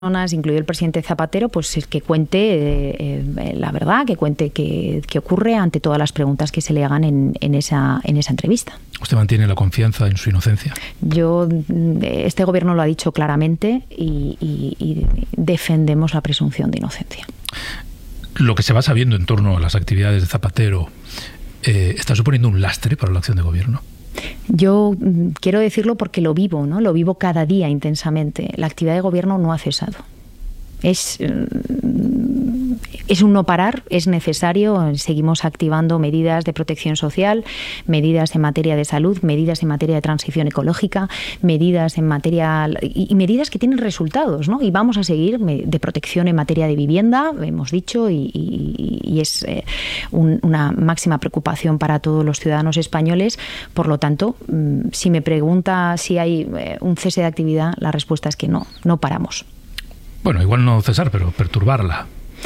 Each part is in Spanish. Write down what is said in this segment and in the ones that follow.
incluido el presidente Zapatero, pues que cuente la verdad, que cuente qué ocurre ante todas las preguntas que se le hagan en esa entrevista. ¿Usted mantiene la confianza en su inocencia? Este gobierno lo ha dicho claramente y defendemos la presunción de inocencia. Lo que se va sabiendo en torno a las actividades de Zapatero está suponiendo un lastre para la acción de gobierno. Yo quiero decirlo porque lo vivo, ¿no? Lo vivo cada día intensamente. La actividad de gobierno no ha cesado. Es un no parar, es necesario. Seguimos activando medidas de protección social, medidas en materia de salud, medidas en materia de transición ecológica, medidas en materia y medidas que tienen resultados, ¿no? Y vamos a seguir de protección en materia de vivienda, hemos dicho, y es una máxima preocupación para todos los ciudadanos españoles. Por lo tanto, si me pregunta si hay un cese de actividad, la respuesta es que no paramos. Bueno, igual no cesar, pero perturbarla.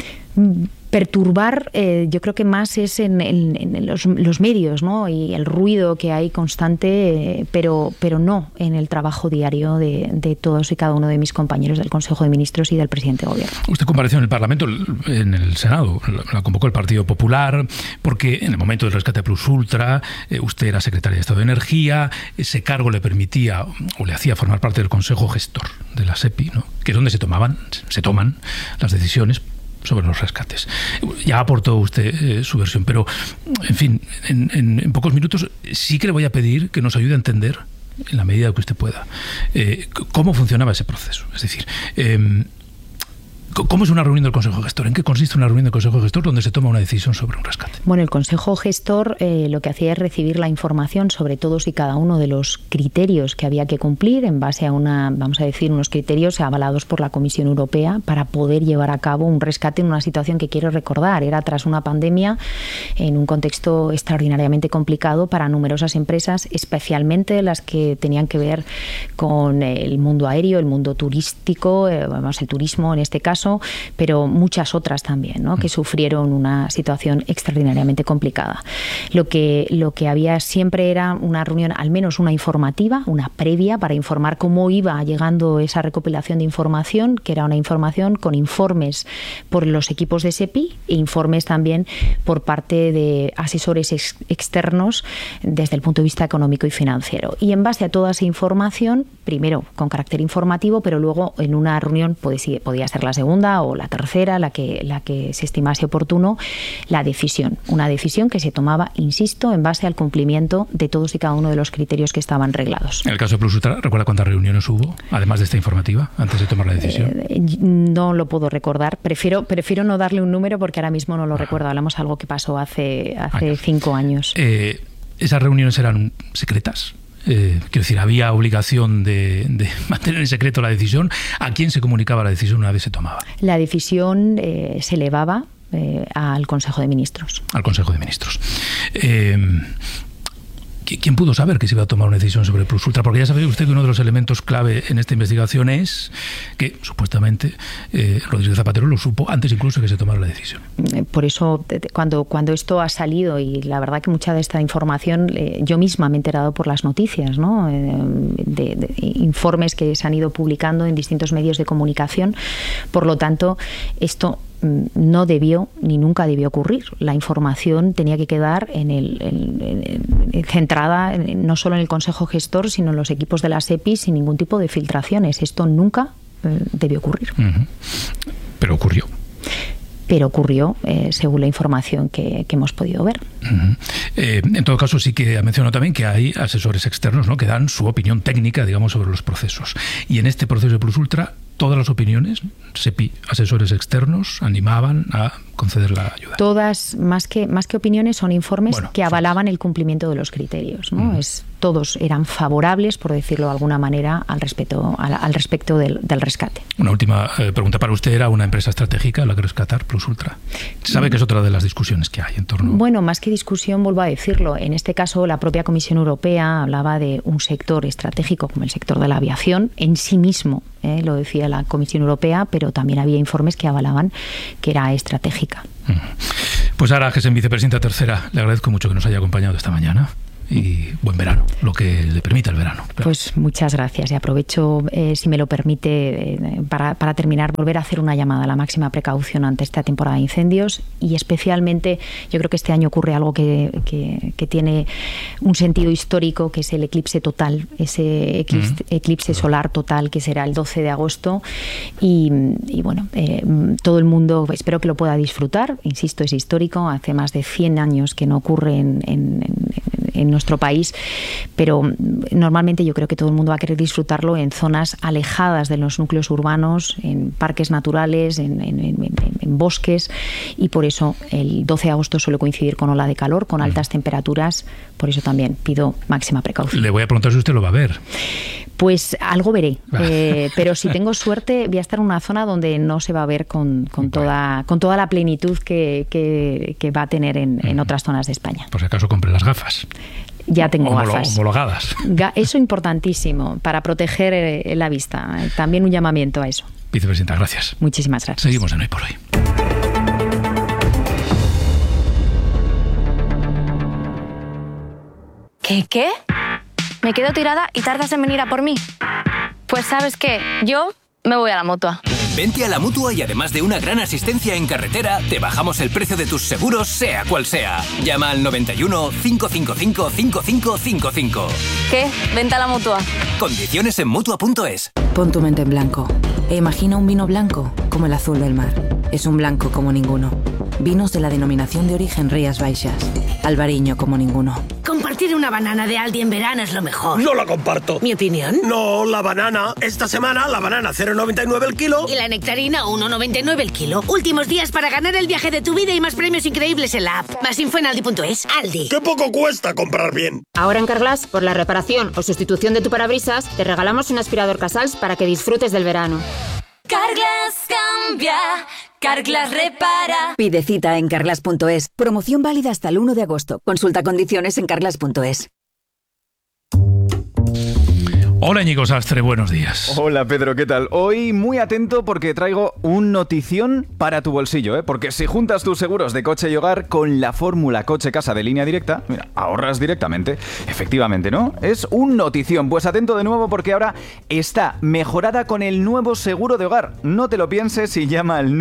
Perturbar, yo creo que más es en los medios, ¿no? Y el ruido que hay constante, pero no en el trabajo diario de todos y cada uno de mis compañeros del Consejo de Ministros y del presidente de Gobierno. Usted compareció en el Parlamento, en el Senado, la convocó el Partido Popular, porque en el momento del rescate Plus Ultra, usted era secretaria de Estado de Energía, ese cargo le permitía o le hacía formar parte del Consejo Gestor de la SEPI, ¿no? Que es donde se toman las decisiones sobre los rescates. Ya aportó usted su versión, pero, en fin, en pocos minutos sí que le voy a pedir que nos ayude a entender, en la medida que usted pueda, cómo funcionaba ese proceso. Es decir, ¿cómo es una reunión del Consejo Gestor? ¿En qué consiste una reunión del Consejo Gestor donde se toma una decisión sobre un rescate? Bueno, el Consejo Gestor lo que hacía es recibir la información sobre todos y cada uno de los criterios que había que cumplir en base a unos criterios avalados por la Comisión Europea para poder llevar a cabo un rescate en una situación que quiero recordar. Era tras una pandemia en un contexto extraordinariamente complicado para numerosas empresas, especialmente las que tenían que ver con el mundo aéreo, el mundo turístico, el turismo en este caso, pero muchas otras también, ¿no? Que sufrieron una situación extraordinariamente complicada. Lo que había siempre era una reunión, al menos una informativa, una previa, para informar cómo iba llegando esa recopilación de información, que era una información con informes por los equipos de SEPI e informes también por parte de asesores externos desde el punto de vista económico y financiero. Y en base a toda esa información, primero con carácter informativo, pero luego en una reunión, podía ser la segunda o la tercera, la que se estimase oportuno, una decisión que se tomaba, insisto, en base al cumplimiento de todos y cada uno de los criterios que estaban reglados. En el caso de Plus Ultra, ¿recuerda cuántas reuniones hubo, además de esta informativa, antes de tomar la decisión? No lo puedo recordar. Prefiero no darle un número porque ahora mismo no lo recuerdo. Hablamos de algo que pasó hace 5 años. ¿Esas reuniones eran secretas? Quiero decir, ¿había obligación de mantener en secreto la decisión? ¿A quién se comunicaba la decisión una vez se tomaba? La decisión se elevaba al Consejo de Ministros. Al Consejo de Ministros. ¿Quién pudo saber que se iba a tomar una decisión sobre Plus Ultra? Porque ya sabe usted que uno de los elementos clave en esta investigación es que, supuestamente, Rodríguez Zapatero lo supo antes incluso de que se tomara la decisión. Por eso, cuando esto ha salido, y la verdad que mucha de esta información yo misma me he enterado por las noticias, ¿no? De informes que se han ido publicando en distintos medios de comunicación. Por lo tanto, esto no debió ni nunca debió ocurrir. La información tenía que quedar centrada no solo en el Consejo Gestor, sino en los equipos de la SEPI sin ningún tipo de filtraciones. Esto nunca debió ocurrir. Pero ocurrió. Pero ocurrió según la información que hemos podido ver. En todo caso, sí que ha mencionado también que hay asesores externos, ¿no?, que dan su opinión técnica, digamos, sobre los procesos. Y en este proceso de Plus Ultra, todas las opiniones, SEPI, asesores externos, animaban a conceder la ayuda. Todas, más que opiniones, son informes que avalaban el cumplimiento de los criterios, ¿no? Todos eran favorables, por decirlo de alguna manera, al respecto del rescate. Una última pregunta para usted. ¿Era una empresa estratégica la que rescatar Plus Ultra? ¿Sabe que es otra de las discusiones que hay en torno? Bueno, más que discusión, vuelvo a decirlo. En este caso, la propia Comisión Europea hablaba de un sector estratégico como el sector de la aviación en sí mismo. Lo decía la Comisión Europea, pero también había informes que avalaban que era estratégica. Pues Sara Agesen, vicepresidenta tercera, le agradezco mucho que nos haya acompañado esta mañana. y buen verano, lo que le permita el verano. Claro. Pues muchas gracias y aprovecho, si me lo permite, para terminar, volver a hacer una llamada a la máxima precaución ante esta temporada de incendios y especialmente yo creo que este año ocurre algo que tiene un sentido histórico, que es el eclipse total, ese eclipse solar total que será el 12 de agosto y bueno, todo el mundo espero que lo pueda disfrutar, insisto, es histórico, hace más de 100 años que no ocurre en nuestro país, pero normalmente yo creo que todo el mundo va a querer disfrutarlo en zonas alejadas de los núcleos urbanos, en parques naturales, en bosques, y por eso el 12 de agosto suele coincidir con ola de calor, con altas temperaturas, por eso también pido máxima precaución. Le voy a preguntar si usted lo va a ver. Pues algo veré, pero si tengo suerte voy a estar en una zona donde no se va a ver con toda la plenitud que va a tener en otras zonas de España. Por si acaso compre las gafas. Ya tengo gafas. Homologadas. Eso importantísimo para proteger la vista. También un llamamiento a eso. Vicepresidenta, gracias. Muchísimas gracias. Seguimos en Hoy por Hoy. ¿Qué? Me quedo tirada y tardas en venir a por mí. Pues ¿sabes qué? Yo me voy a la Mutua. Vente a la Mutua y además de una gran asistencia en carretera, te bajamos el precio de tus seguros, sea cual sea. Llama al 91 555 5555. ¿Qué? Vente a la Mutua. Condiciones en Mutua.es. Pon tu mente en blanco e imagina un vino blanco como el azul del mar. Es un blanco como ninguno. Vinos de la denominación de origen Rías Baixas. Albariño como ninguno. Compartir una banana de Aldi en verano es lo mejor. No la comparto. ¿Mi opinión? No, la banana. Esta semana la banana 0,99 el kilo. Y la nectarina 1,99 el kilo. Últimos días para ganar el viaje de tu vida y más premios increíbles en la app. Más info en Aldi.es. Aldi. ¡Qué poco cuesta comprar bien! Ahora en Carglass, por la reparación o sustitución de tu parabrisas, te regalamos un aspirador Casals para que disfrutes del verano. Carglass cambia, Carglass repara. Pide cita en Carglass.es. Promoción válida hasta el 1 de agosto. Consulta condiciones en Carglass.es. Hola Íñigo Sastre, buenos días. Hola Pedro, ¿qué tal? Hoy muy atento porque traigo un notición para tu bolsillo, porque si juntas tus seguros de coche y hogar con la fórmula coche-casa de Línea Directa, mira, ahorras directamente. Efectivamente, ¿no? Es un notición. Pues atento de nuevo porque ahora está mejorada con el nuevo seguro de hogar. No te lo pienses y llama al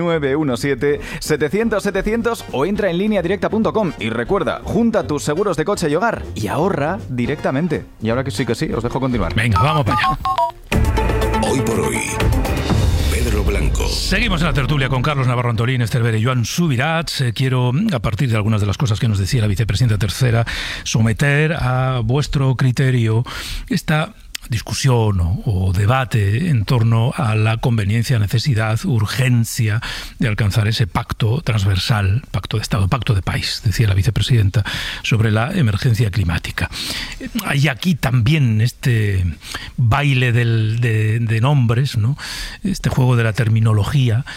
917-700-700 o entra en lineadirecta.com y recuerda, junta tus seguros de coche y hogar y ahorra directamente. Y ahora que sí, os dejo continuar. Venga, vamos para allá. Hoy por hoy, Pedro Blanco. Seguimos en la tertulia con Carlos Navarro Antolín, Esther Vera y Joan Subirats. Quiero, a partir de algunas de las cosas que nos decía la vicepresidenta tercera, someter a vuestro criterio esta discusión o debate en torno a la conveniencia, necesidad, urgencia de alcanzar ese pacto transversal, pacto de Estado, pacto de país, decía la vicepresidenta, sobre la emergencia climática. Hay aquí también este baile de nombres, ¿no? Este juego de la terminología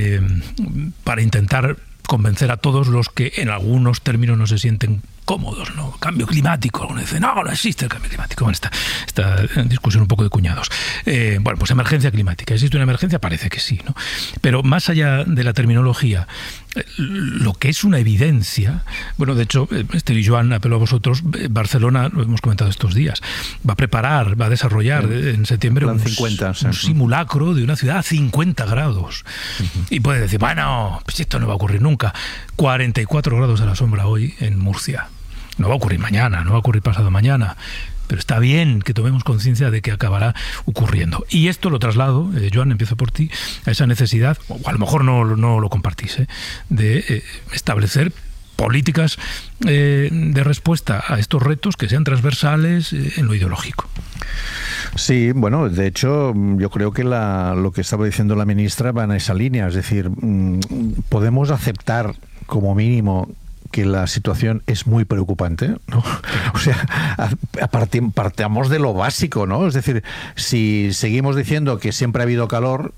para intentar convencer a todos los que en algunos términos no se sienten cómodos, ¿no? Cambio climático. Algunos dicen, no existe el cambio climático. Bueno, esta discusión un poco de cuñados. Bueno, pues emergencia climática. ¿Existe una emergencia? Parece que sí, ¿no? Pero más allá de la terminología, lo que es una evidencia, bueno, de hecho, Esther y Joan, apelo a vosotros, Barcelona, lo hemos comentado estos días, va a desarrollar en septiembre un simulacro de una ciudad a 50 grados. Y puede decir, bueno, pues esto no va a ocurrir nunca. 44 grados a la sombra hoy en Murcia. No va a ocurrir mañana, no va a ocurrir pasado mañana, pero está bien que tomemos conciencia de que acabará ocurriendo. Y esto lo traslado, Joan, empiezo por ti, a esa necesidad, o a lo mejor no lo compartís, de establecer políticas de respuesta a estos retos que sean transversales en lo ideológico. Sí, bueno, de hecho, yo creo que lo que estaba diciendo la ministra va en esa línea, es decir, podemos aceptar como mínimo que la situación es muy preocupante, ¿no? O sea, partamos de lo básico, ¿no? Es decir, si seguimos diciendo que siempre ha habido calor,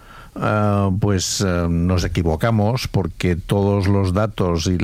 pues nos equivocamos, porque todos los datos y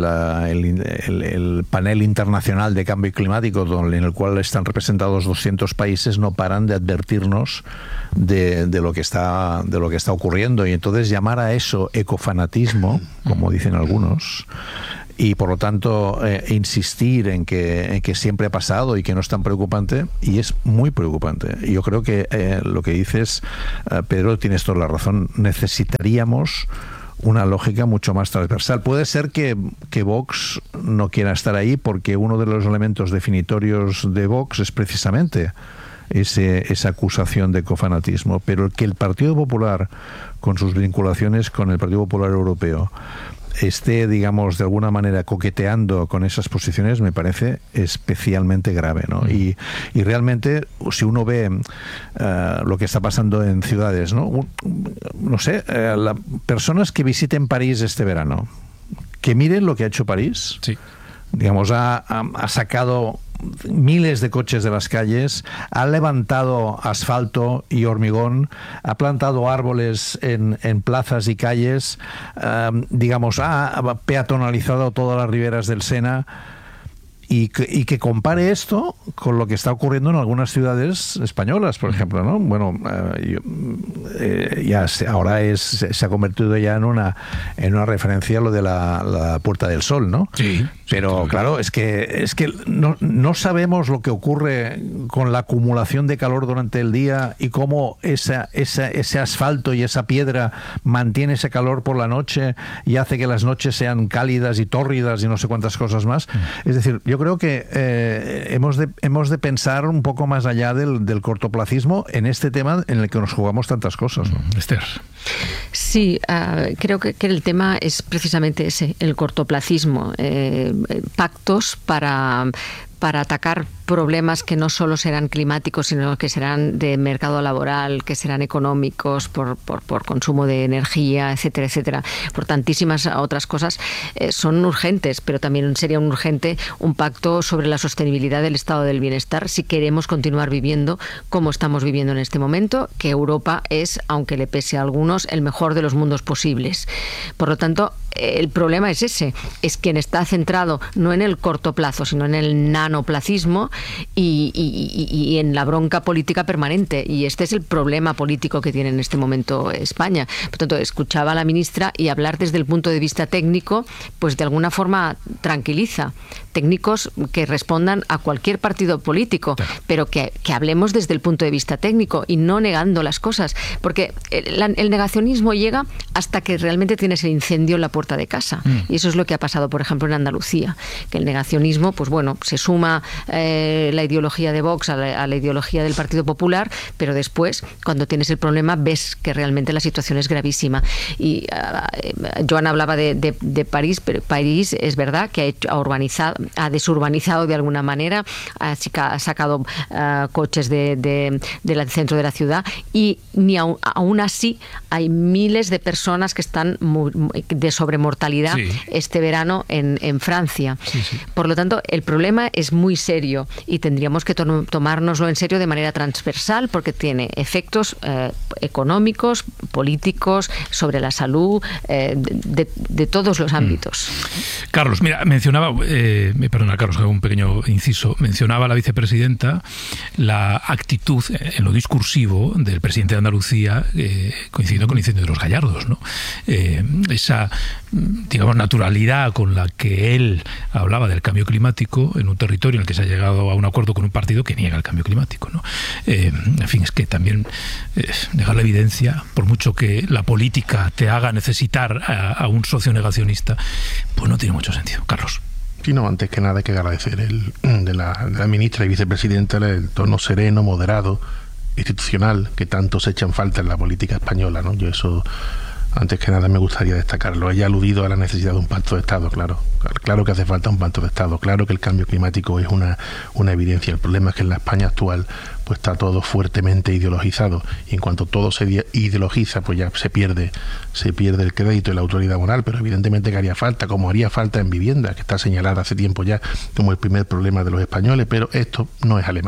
el panel internacional de cambio climático, en el cual están representados 200 países, no paran de advertirnos de lo que está ocurriendo. Y entonces llamar a eso ecofanatismo, como dicen algunos, y por lo tanto insistir en que siempre ha pasado y que no es tan preocupante, y es muy preocupante. Yo creo que lo que dices, Pedro, tienes toda la razón. Necesitaríamos una lógica mucho más transversal. Puede ser que Vox no quiera estar ahí porque uno de los elementos definitorios de Vox es precisamente esa acusación de cofanatismo, pero que el Partido Popular, con sus vinculaciones con el Partido Popular Europeo, esté, digamos, de alguna manera coqueteando con esas posiciones, me parece especialmente grave, ¿no? Y realmente, si uno ve lo que está pasando en ciudades, ¿no? No sé, personas que visiten París este verano, que miren lo que ha hecho París. Sí. Digamos, ha sacado miles de coches de las calles, ha levantado asfalto y hormigón, ha plantado árboles en plazas y calles, digamos, ha peatonalizado todas las riberas del Sena. Y que compare esto con lo que está ocurriendo en algunas ciudades españolas, por ejemplo, ¿no? Bueno, ahora se ha convertido ya en una referencia a lo de la Puerta del Sol, ¿no? Sí. Pero claro, es que no sabemos lo que ocurre con la acumulación de calor durante el día y cómo ese asfalto y esa piedra mantiene ese calor por la noche y hace que las noches sean cálidas y tórridas y no sé cuántas cosas más. Es decir, yo creo que hemos de pensar un poco más allá del cortoplacismo en este tema en el que nos jugamos tantas cosas, ¿no? Esther. Sí, creo que el tema es precisamente ese, el cortoplacismo. Pactos para atacar problemas que no solo serán climáticos, sino que serán de mercado laboral, que serán económicos, por consumo de energía, etcétera, etcétera. Por tantísimas otras cosas son urgentes, pero también sería urgente un pacto sobre la sostenibilidad del estado del bienestar si queremos continuar viviendo como estamos viviendo en este momento, que Europa es, aunque le pese a algunos, el mejor de los mundos posibles. Por lo tanto, el problema es ese, es quien está centrado no en el corto plazo, sino en el nanoplacismo y en la bronca política permanente. Y este es el problema político que tiene en este momento España. Por tanto, escuchaba a la ministra y hablar desde el punto de vista técnico, pues de alguna forma tranquiliza. Técnicos que respondan a cualquier partido político, pero que hablemos desde el punto de vista técnico y no negando las cosas, porque el negacionismo llega hasta que realmente tienes el incendio en la puerta de casa. Y eso es lo que ha pasado, por ejemplo, en Andalucía, que el negacionismo, pues bueno, se suma la ideología de Vox a la ideología del Partido Popular, pero después, cuando tienes el problema, ves que realmente la situación es gravísima. Y Joan hablaba de París, pero París es verdad que ha desurbanizado de alguna manera, ha sacado coches del centro de la ciudad, y aún así hay miles de personas que están de sobremortalidad este verano en Francia. Sí. Por lo tanto, el problema es muy serio y tendríamos que tomárnoslo en serio de manera transversal, porque tiene efectos económicos, políticos, sobre la salud, de todos los ámbitos. Carlos, mira, mencionaba, perdona, Carlos, hago un pequeño inciso, mencionaba la vicepresidenta la actitud en lo discursivo del presidente de Andalucía, coincidiendo con el incendio de los Gallardos, ¿no? Esa, digamos, naturalidad con la que él hablaba del cambio climático en un territorio en el que se ha llegado a un acuerdo con un partido que niega el cambio climático, ¿no? En fin, es que también dejar la evidencia, por mucho que la política te haga necesitar a un socio negacionista, pues no tiene mucho sentido. Carlos. Sí, no, antes que nada hay que agradecer de la ministra y vicepresidenta el tono sereno, moderado, institucional, que tanto se echan falta en la política española, ¿no? Yo eso, antes que nada, me gustaría destacarlo. Ella ha aludido a la necesidad de un pacto de Estado, claro que hace falta un pacto de Estado, claro que el cambio climático es una evidencia. El problema es que en la España actual pues está todo fuertemente ideologizado, y en cuanto todo se ideologiza, pues ya se pierde el crédito y la autoridad moral. Pero evidentemente que haría falta, como haría falta en vivienda, que está señalada hace tiempo ya como el primer problema de los españoles, pero esto no es Alemania.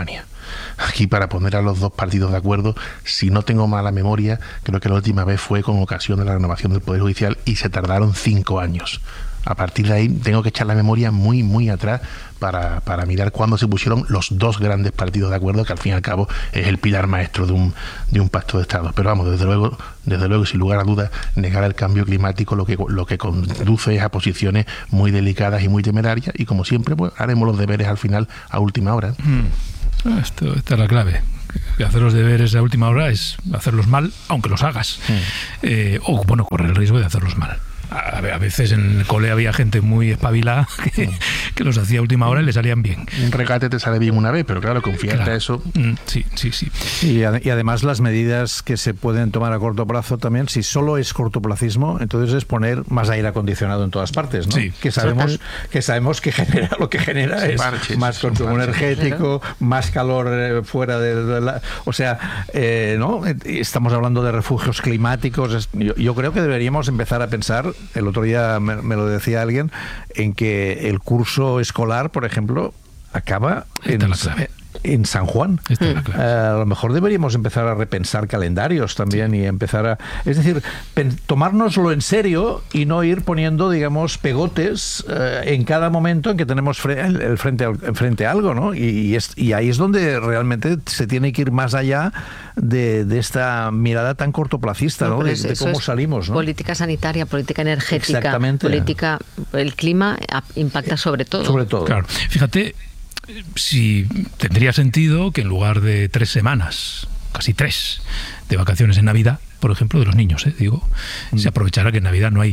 aquí para poner a los dos partidos de acuerdo. Si no tengo mala memoria, creo que la última vez fue con ocasión de la renovación del Poder Judicial y se tardaron 5 años. A partir de ahí tengo que echar la memoria muy, muy atrás para mirar cuándo se pusieron los dos grandes partidos de acuerdo, que al fin y al cabo es el pilar maestro de un pacto de Estado. Pero vamos, desde luego, sin lugar a dudas, negar el cambio climático lo que conduce es a posiciones muy delicadas y muy temerarias, y como siempre, pues haremos los deberes al final a última hora. Esta es la clave. Que hacer los deberes a última hora es hacerlos mal, aunque los hagas. O bueno, correr el riesgo de hacerlos mal. A veces en el cole había gente muy espabilada que los hacía a última hora y le salían bien. Un regate te sale bien una vez, pero claro, confiarte a eso. Sí. Y además las medidas que se pueden tomar a corto plazo también, si solo es cortoplacismo, entonces es poner más aire acondicionado en todas partes, ¿no? Sí. Que sabemos que genera lo que genera es parches, más consumo energético, más calor fuera de la... O sea, ¿no? Estamos hablando de refugios climáticos. Yo creo que deberíamos empezar a pensar, el otro día me lo decía alguien, en que el curso escolar, por ejemplo, acaba en San Juan. A lo mejor deberíamos empezar a repensar calendarios también y empezar a... Es decir, tomárnoslo en serio y no ir poniendo, digamos, pegotes en cada momento en que tenemos frente a algo, ¿no? Y ahí es donde realmente se tiene que ir más allá de esta mirada tan cortoplacista, ¿no? De cómo salimos, ¿no? Política sanitaria, política energética, exactamente. Política... El clima impacta sobre todo. Sobre todo. Claro. Fíjate, si tendría sentido que en lugar de 3 semanas, casi 3, de vacaciones en Navidad, por ejemplo, de los niños, se aprovechara que en Navidad no hay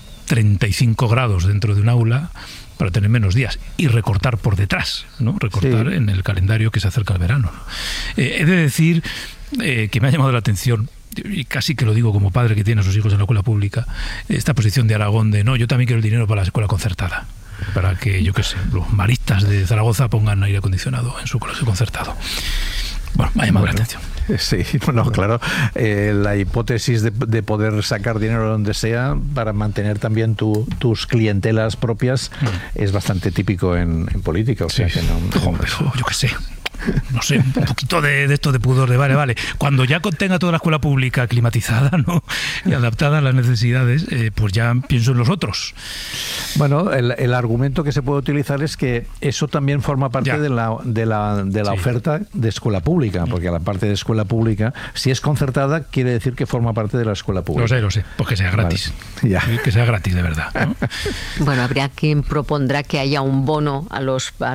35 grados dentro de un aula para tener menos días y recortar por detrás, ¿no? Recortar en el calendario que se acerca al verano, ¿no? He de decir que me ha llamado la atención, y casi que lo digo como padre que tiene a sus hijos en la escuela pública, esta posición de Aragón de no, yo también quiero el dinero para la escuela concertada, para que, yo qué sé, los maristas de Zaragoza pongan aire acondicionado en su colegio concertado. Bueno, me ha llamado la atención. Sí, bueno, claro, la hipótesis de poder sacar dinero donde sea para mantener también tus clientelas propias es bastante típico en política, o sea que no... Joder, yo qué sé. No sé, un poquito de esto de pudor de vale. Cuando ya contenga toda la escuela pública climatizada, ¿no? Y adaptada a las necesidades, pues ya pienso en los otros. Bueno, el argumento que se puede utilizar es que eso también forma parte de la oferta de escuela pública, porque la parte de escuela pública, si es concertada, quiere decir que forma parte de la escuela pública. Lo sé, pues que sea gratis. Vale. Ya. Que sea gratis de verdad, ¿no? Bueno, habría quien propondrá que haya un bono a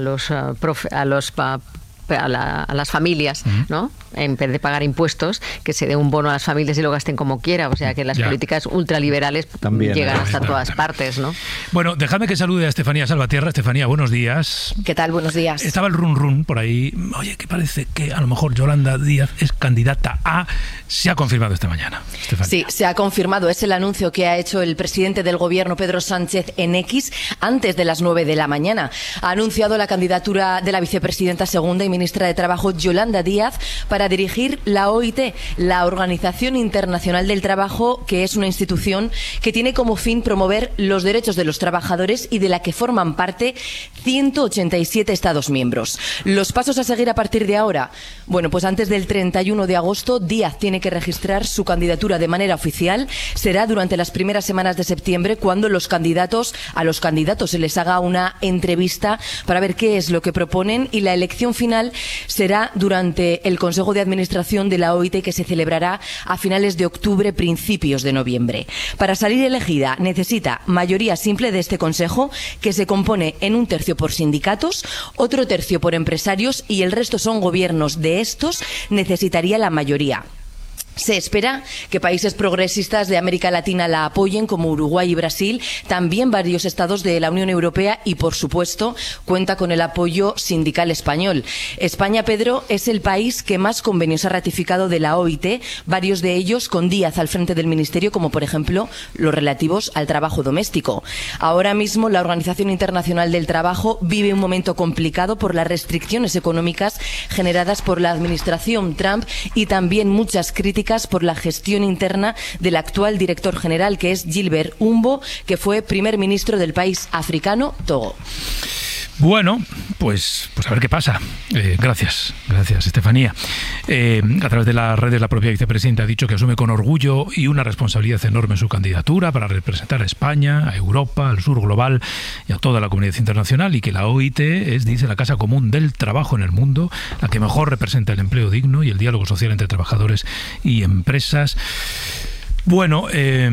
las familias, ¿no? En vez de pagar impuestos, que se dé un bono a las familias y lo gasten como quiera. O sea, que las políticas ultraliberales también llegan hasta todas partes, ¿no? Bueno, dejadme que salude a Estefanía Salvatierra. Estefanía, buenos días. ¿Qué tal? Buenos días. Estaba el run por ahí. Oye, que parece que a lo mejor Yolanda Díaz es candidata a... Se ha confirmado esta mañana, Estefanía. Sí, se ha confirmado. Es el anuncio que ha hecho el presidente del gobierno, Pedro Sánchez, en X, antes de las 9 de la mañana. Ha anunciado la candidatura de la vicepresidenta segunda y ministra de Trabajo, Yolanda Díaz, para dirigir la OIT, la Organización Internacional del Trabajo, que es una institución que tiene como fin promover los derechos de los trabajadores y de la que forman parte 187 Estados miembros. Los pasos a seguir a partir de ahora. Bueno, pues antes del 31 de agosto, Díaz tiene que registrar su candidatura de manera oficial. Será durante las primeras semanas de septiembre cuando a los candidatos se les haga una entrevista para ver qué es lo que proponen, y la elección final será durante el Consejo de Administración de la OIT, que se celebrará a finales de octubre, principios de noviembre. Para salir elegida necesita mayoría simple de este Consejo, que se compone en un tercio por sindicatos, otro tercio por empresarios y el resto son gobiernos. De estos necesitaría la mayoría. Se espera que países progresistas de América Latina la apoyen, como Uruguay y Brasil, también varios estados de la Unión Europea y, por supuesto, cuenta con el apoyo sindical español. España, Pedro, es el país que más convenios ha ratificado de la OIT, varios de ellos con Díaz al frente del ministerio, como por ejemplo los relativos al trabajo doméstico. Ahora mismo la Organización Internacional del Trabajo vive un momento complicado por las restricciones económicas generadas por la administración Trump y también muchas críticas por la gestión interna del actual director general, que es Gilbert Humbo, que fue primer ministro del país africano Togo. Bueno, pues a ver qué pasa. Gracias, Estefanía. A través de las redes, la propia vicepresidenta ha dicho que asume con orgullo y una responsabilidad enorme su candidatura para representar a España, a Europa, al sur global y a toda la comunidad internacional, y que la OIT es, dice, la casa común del trabajo en el mundo, la que mejor representa el empleo digno y el diálogo social entre trabajadores y empresas. Bueno,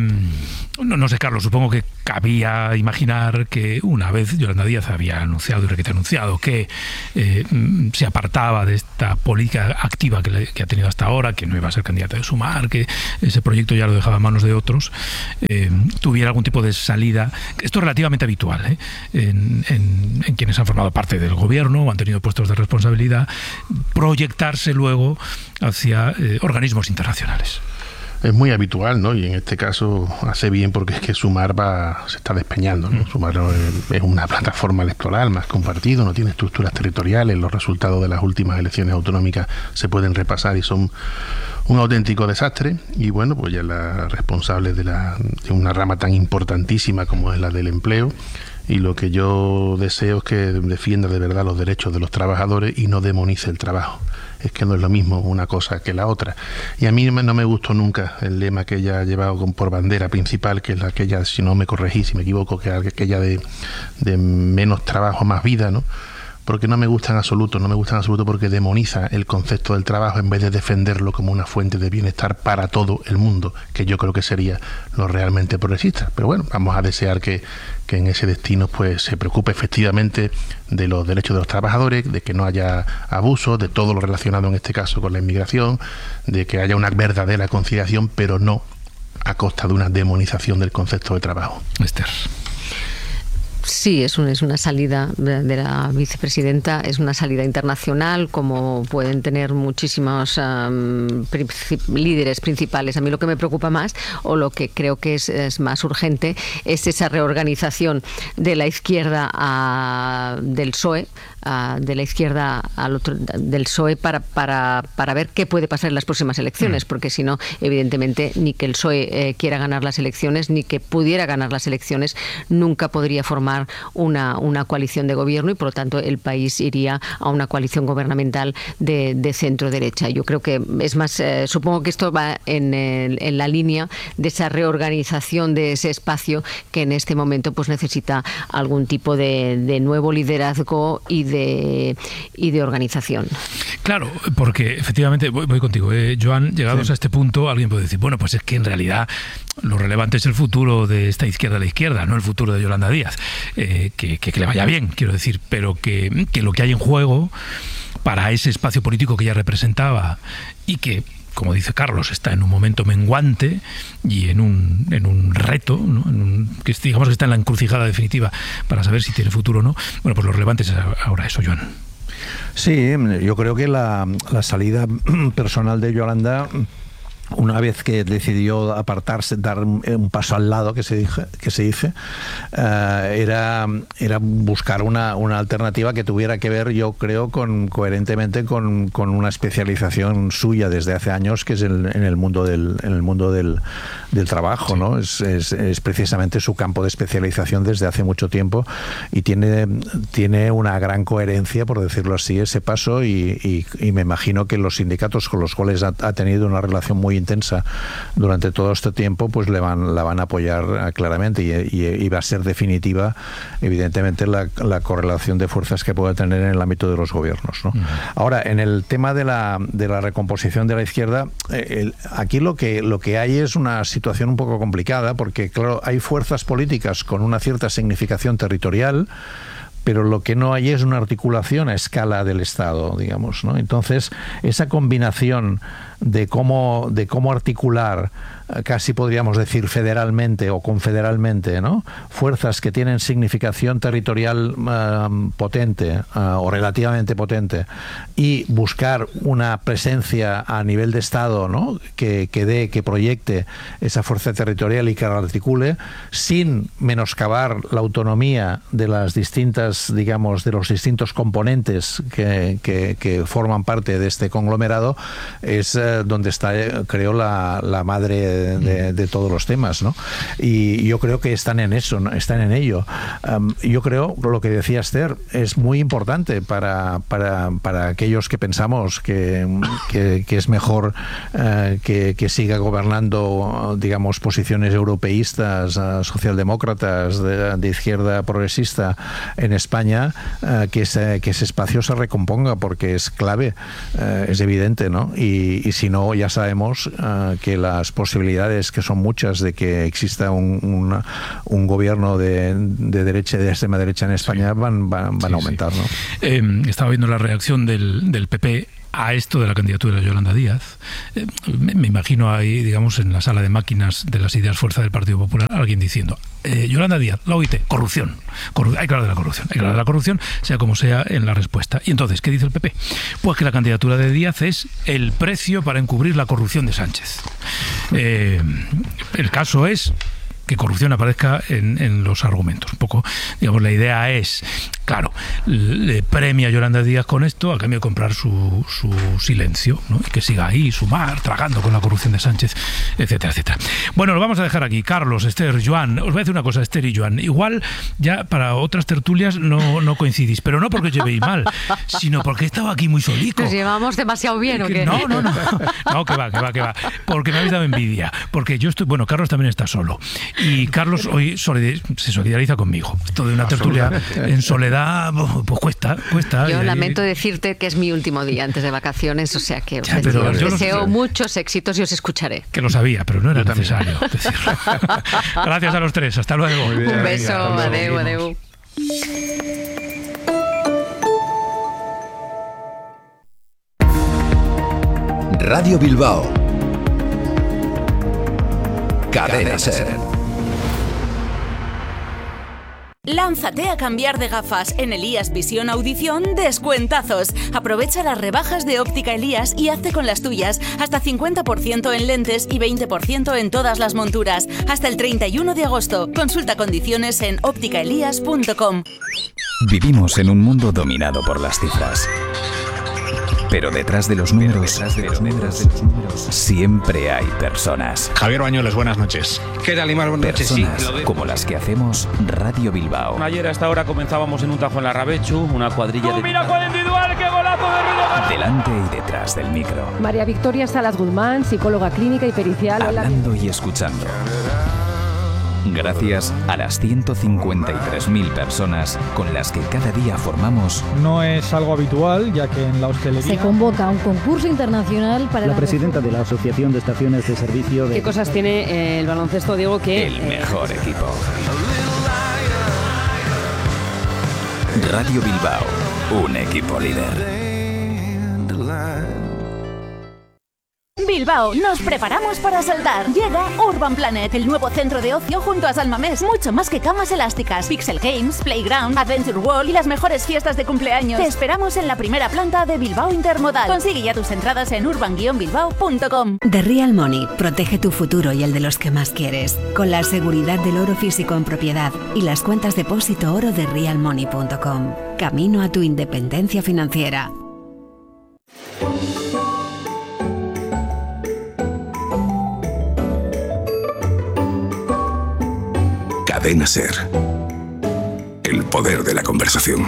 no sé, Carlos, supongo que cabía imaginar que una vez Yolanda Díaz había anunciado y requete anunciado que se apartaba de esta política activa que ha tenido hasta ahora, que no iba a ser candidata de Sumar, que ese proyecto ya lo dejaba en manos de otros, tuviera algún tipo de salida. Esto es relativamente habitual en quienes han formado parte del gobierno o han tenido puestos de responsabilidad, proyectarse luego hacia organismos internacionales. Es muy habitual, ¿no? Y en este caso hace bien, porque es que Sumar se está despeñando, ¿no? Sumar es una plataforma electoral más que un partido, no tiene estructuras territoriales, los resultados de las últimas elecciones autonómicas se pueden repasar y son un auténtico desastre. Y bueno, pues ya la responsable de una rama tan importantísima como es la del empleo, y lo que yo deseo es que defienda de verdad los derechos de los trabajadores y no demonice el trabajo. Es que no es lo mismo una cosa que la otra. Y a mí no me gustó nunca el lema que ella ha llevado por bandera principal, que es aquella, si no me corregís, si me equivoco, que es aquella de menos trabajo, más vida, ¿no? Porque no me gusta en absoluto porque demoniza el concepto del trabajo en vez de defenderlo como una fuente de bienestar para todo el mundo, que yo creo que sería lo realmente progresista. Pero bueno, vamos a desear que en ese destino pues se preocupe efectivamente de los derechos de los trabajadores, de que no haya abusos, de todo lo relacionado en este caso con la inmigración, de que haya una verdadera conciliación, pero no a costa de una demonización del concepto de trabajo. Esther. Sí, es una salida de la vicepresidenta, es una salida internacional, como pueden tener muchísimos líderes principales. A mí lo que me preocupa más, o lo que creo que es más urgente, es esa reorganización de la izquierda del PSOE, de la izquierda del PSOE para ver qué puede pasar en las próximas elecciones, porque si no, evidentemente, ni que el PSOE quiera ganar las elecciones, ni que pudiera ganar las elecciones, nunca podría formar una coalición de gobierno, y por lo tanto el país iría a una coalición gubernamental de centro-derecha. Yo creo que es más, supongo que esto va en la línea de esa reorganización de ese espacio que en este momento pues necesita algún tipo de nuevo liderazgo y de organización. Claro, porque efectivamente, voy contigo, Joan, llegados a este punto, alguien puede decir, bueno, pues es que en realidad lo relevante es el futuro de esta izquierda a la izquierda, no el futuro de Yolanda Díaz. Que le vaya bien, quiero decir, pero que lo que hay en juego para ese espacio político que ella representaba y que, como dice Carlos, está en un momento menguante y en un reto, ¿no? Que digamos que está en la encrucijada definitiva para saber si tiene futuro o no. Bueno, pues lo relevante es ahora eso, Joan. Sí, yo creo que la salida personal de Yolanda, una vez que decidió apartarse, dar un paso al lado, que se dice, era buscar una alternativa que tuviera que ver, yo creo, coherentemente con una especialización suya desde hace años, que es en el mundo del trabajo, sí. ¿No? Es precisamente su campo de especialización desde hace mucho tiempo, y tiene una gran coherencia, por decirlo así, ese paso, y me imagino que los sindicatos con los cuales ha tenido una relación muy intensa durante todo este tiempo, pues la van a apoyar claramente, y va a ser definitiva, evidentemente, la correlación de fuerzas que pueda tener en el ámbito de los gobiernos, ¿no? Ahora, en el tema de la recomposición de la izquierda, aquí lo que hay es una situación un poco complicada, porque claro, hay fuerzas políticas con una cierta significación territorial, pero lo que no hay es una articulación a escala del Estado, digamos, ¿no? Entonces, esa combinación de cómo articular, casi podríamos decir federalmente o confederalmente, ¿no?, fuerzas que tienen significación territorial potente o relativamente potente, y buscar una presencia a nivel de Estado, ¿no?, que proyecte esa fuerza territorial y que la articule sin menoscabar la autonomía de las distintas, digamos, de los distintos componentes que forman parte de este conglomerado, es donde está, creo, la madre de todos los temas, ¿no? Y yo creo que están en eso, ¿no? Están en ello. Yo creo, lo que decía Esther, es muy importante para aquellos que pensamos que es mejor que siga gobernando, digamos, posiciones europeístas, socialdemócratas, de izquierda progresista en España, que ese espacio se recomponga, porque es clave, es evidente, ¿no? Y si no, ya sabemos que las posibilidades, que son muchas, de que exista un gobierno de derecha y de extrema derecha en España van a aumentar, ¿no? Estaba viendo la reacción del PP a esto de la candidatura de Yolanda Díaz. Me imagino ahí, digamos, en la sala de máquinas de las ideas fuerza del Partido Popular, alguien diciendo: Yolanda Díaz, la OIT, corrupción. Hay que hablar de la corrupción. Hay que hablar de la corrupción, sea como sea, en la respuesta. Y entonces, ¿qué dice el PP? Pues que la candidatura de Díaz es el precio para encubrir la corrupción de Sánchez. El caso es que corrupción aparezca en los argumentos. Un poco, digamos, la idea es, claro, le premia a Yolanda Díaz con esto a cambio de comprar su silencio, ¿no? Y que siga ahí, sumar, tragando con la corrupción de Sánchez, etcétera, etcétera. Bueno, lo vamos a dejar aquí. Carlos, Esther, Joan, os voy a decir una cosa, Esther y Joan. Igual ya para otras tertulias no coincidís, pero no porque os llevéis mal, sino porque he estado aquí muy solico. ¿Nos llevamos demasiado bien o qué? No, que va. Porque me habéis dado envidia. Porque yo estoy, bueno, Carlos también está solo. Y Carlos hoy se solidariza conmigo. Esto de una tertulia en soledad, pues cuesta. Yo lamento decirte que es mi último día antes de vacaciones, o sea que os deseo muchos éxitos y os escucharé. Que lo sabía, pero no era necesario decirlo. Gracias a los tres, hasta luego. Un beso, adeu. Radio Bilbao. Cadena SER. Lánzate a cambiar de gafas. En Elías Visión Audición, descuentazos. Aprovecha las rebajas de Óptica Elías y hazte con las tuyas. Hasta 50% en lentes y 20% en todas las monturas. Hasta el 31 de agosto. Consulta condiciones en ópticaelías.com. Vivimos en un mundo dominado por las cifras. Pero detrás de los números, siempre hay personas. Javier Bañuelos, buenas noches. ¿Qué tal, Imar? Buenas noches. Personas como las que hacemos Radio Bilbao. Ayer a esta hora comenzábamos en un tajo en la Rabechu, una cuadrilla de... ¡Mira cuál individual! ¡Qué golazo de Ruido! Delante y detrás del micro. María Victoria Salas Guzmán, psicóloga clínica y pericial. Hablando y escuchando. Gracias a las 153.000 personas con las que cada día formamos. No es algo habitual, ya que en la hostelería... Se convoca un concurso internacional para... La presidenta de la Asociación de Estaciones de Servicio de... ¿Qué cosas tiene el baloncesto, Diego, que... El mejor equipo. Radio Bilbao, un equipo líder. Bilbao, nos preparamos para saltar. Llega Urban Planet, el nuevo centro de ocio junto a Salmamés. Mucho más que camas elásticas, Pixel Games, Playground, Adventure World y las mejores fiestas de cumpleaños. Te esperamos en la primera planta de Bilbao Intermodal. Consigue ya tus entradas en urban-bilbao.com. The Real Money protege tu futuro y el de los que más quieres, con la seguridad del oro físico en propiedad y las cuentas depósito oro de realmoney.com. Camino a tu independencia financiera. Cadena SER. El poder de la conversación.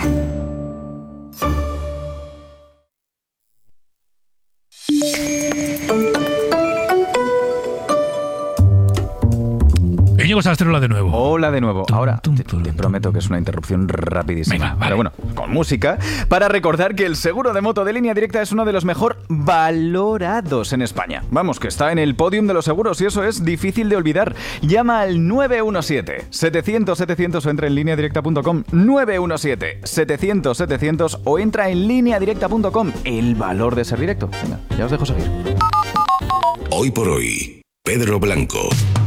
Íñigo Sastre, hola de nuevo. Hola de nuevo. Ahora te prometo que es una interrupción rapidísima. Venga, vale. Pero bueno, con música, para recordar que el seguro de moto de Línea Directa es uno de los mejor valorados en España. Vamos, que está en el podium de los seguros y eso es difícil de olvidar. Llama al 917-700-700 o entra en lineadirecta.com. 917-700-700 o entra en lineadirecta.com. El valor de ser directo. Venga, ya os dejo seguir. Hoy por hoy, Pedro Blanco.